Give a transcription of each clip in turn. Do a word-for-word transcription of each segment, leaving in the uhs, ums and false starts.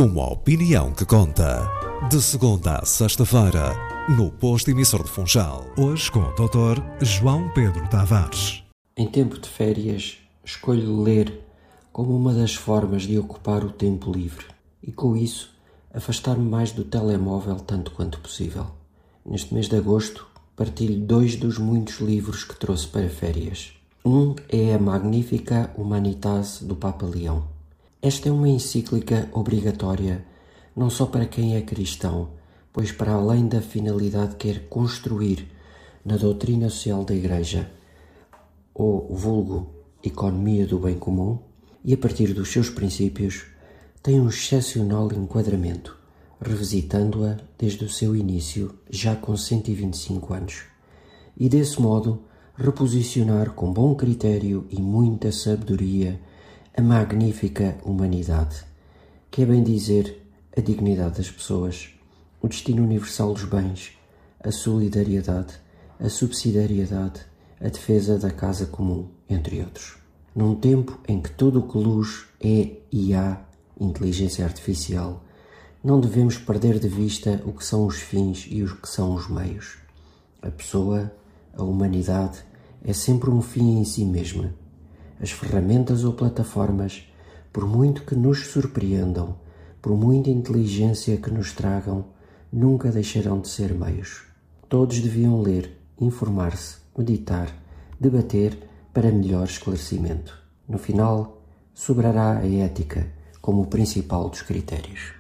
Uma opinião que conta. De segunda a sexta-feira, no Posto Emissor de Funchal. Hoje com o doutor João Pedro Tavares. Em tempo de férias, escolho ler como uma das formas de ocupar o tempo livre e, com isso, afastar-me mais do telemóvel tanto quanto possível. Neste mês de agosto, partilho dois dos muitos livros que trouxe para férias. Um é a Magnificat Humanitas do Papa Leão. Esta é uma encíclica obrigatória, não só para quem é cristão, pois para além da finalidade que quer construir na doutrina social da Igreja, ou vulgo economia do bem comum, e a partir dos seus princípios, tem um excepcional enquadramento, revisitando-a desde o seu início, já com cento e vinte e cinco anos, e desse modo reposicionar com bom critério e muita sabedoria a magnífica humanidade, que é bem dizer a dignidade das pessoas, o destino universal dos bens, a solidariedade, a subsidiariedade, a defesa da casa comum, entre outros. Num tempo em que tudo o que luz é e há inteligência artificial, não devemos perder de vista o que são os fins e o que são os meios. A pessoa, a humanidade, é sempre um fim em si mesma. As ferramentas ou plataformas, por muito que nos surpreendam, por muita inteligência que nos tragam, nunca deixarão de ser meios. Todos deviam ler, informar-se, meditar, debater para melhor esclarecimento. No final, sobrará a ética como o principal dos critérios.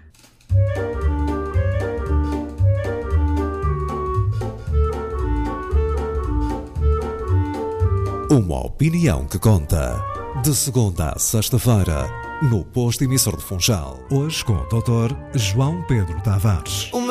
Uma opinião que conta. De segunda a sexta-feira, no Posto Emissor de Funchal. Hoje com o doutor João Pedro Tavares.